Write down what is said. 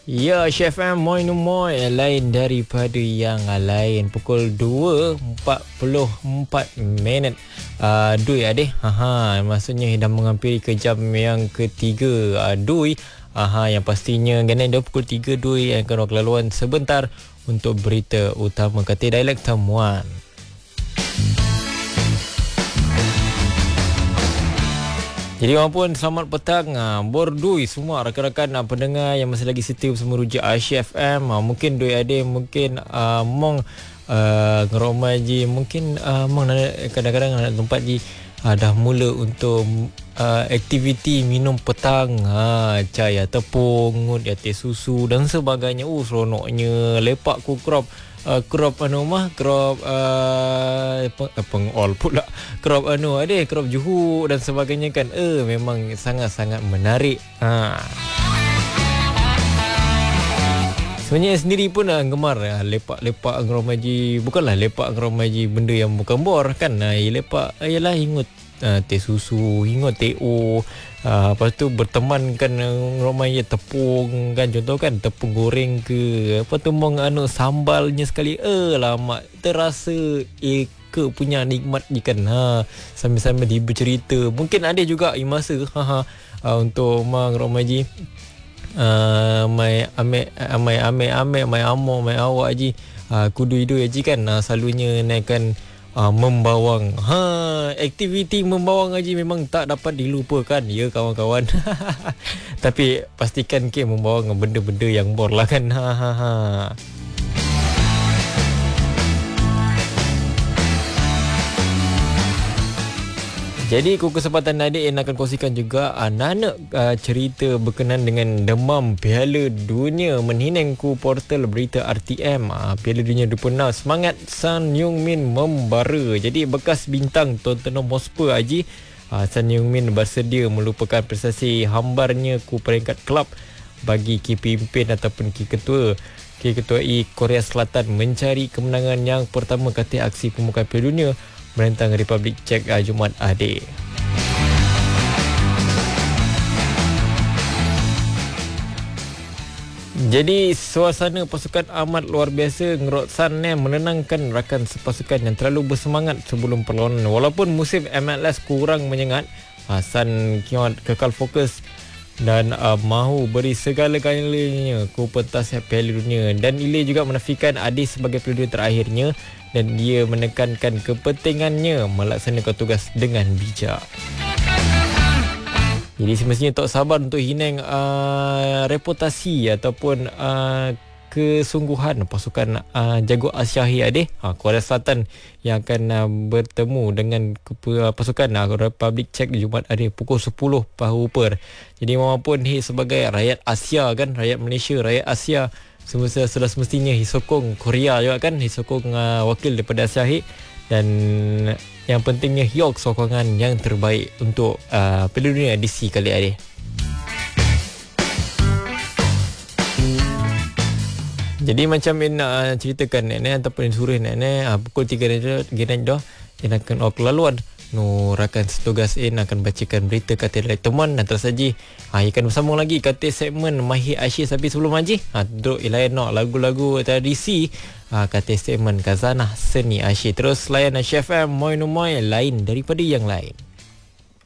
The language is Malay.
Ya, Chef M, moi no moi, lain daripada yang lain. Pukul 2.44 Dui adik. Maksudnya dah menghampiri ke jam yang ketiga. Dui. Yang pastinya ganai dah pukul 3 Dui yang akan kelaluan sebentar untuk berita utama kata dialek temuan. Jadi orang pun selamat petang bordui semua rakan-rakan pendengar yang masih lagi setia bersama Ruja Chef M. Mungkin doi ada mungkin mong ngeromaji mungkin mong kadang-kadang nak tempat ji dah mula untuk aktiviti minum petang, cai tepung, ngut teh susu dan sebagainya. Seronoknya lepak ku crop crop pengol pula crop crop Juhu dan sebagainya kan. Memang sangat-sangat menarik. Sebenarnya sendiri pun gemar lepak ngeromaji, bukanlah lepak ngeromaji benda yang bukan bor kan. Lepak ialah hingut teh susu, hingut teh o. Lepas tu berteman kan ngeromaji tepung kan, contoh kan tepung goreng ke. Lepas tu sambalnya sekali. Lama terasa ke punya nikmat je kan. Sambil-sambil dia bercerita. Mungkin ada juga masa untuk ngeromaji mai awak ji kudu hidu ji kan. Selalunya naikkan membawang. Aktiviti membawang haji memang tak dapat dilupakan ya kawan-kawan. Tapi pastikan ke membawang benda-benda yang bor lah kan. Jadi kesempatan adik yang akan kongsikan juga anak cerita berkenaan dengan demam Piala Dunia menhinang ku portal berita RTM. Piala Dunia 26 semangat Son Heung-min membara. Jadi bekas bintang Tottenham Hotspur Haji Son Heung-min bersedia melupakan prestasi hambarnya ku peringkat kelab bagi ki pimpin ataupun ki ketua Korea Selatan mencari kemenangan yang pertama kata aksi pembukaan Piala Dunia menentang Republik Czech Jumaat adik. Jadi suasana pasukan amat luar biasa. Ngerotsan menenangkan rakan sepasukan yang terlalu bersemangat sebelum perlawanan. Walaupun musim MLS kurang menyengat, Son kekal fokus dan mahu beri segala-galanya ke pentas Piala Dunia. Dan Ile juga menafikan adik sebagai Piala Dunia terakhirnya dan dia menekankan kepentingannya melaksanakan tugas dengan bijak. Jadi semestinya tak sabar untuk hinang reputasi ataupun kesungguhan pasukan jago Asiahi adik Korea Selatan yang akan bertemu dengan pasukan Republik Czech Jumaat adik pukul 10 per. Jadi maupun sebagai rakyat Asia kan, rakyat Malaysia, rakyat Asia, sudah semestinya sokong Korea juga kan, sokong wakil daripada Asiahi. Dan yang pentingnya hiok sokongan yang terbaik untuk Piala Dunia edisi kali ini. Jadi macam nak ceritakan nenek ataupun suruh nenek pukul 3 dah dia akan laluan rakan setugas akan bacakan berita kata dialek temuan dan terus saja akan bersambung lagi kata segmen Mahir Asyik. Tapi sebelum haji duduk layan lagu-lagu tradisi kata segmen Khazanah Seni Asyik. Terus layan Chef M moi no moi, lain daripada yang lain.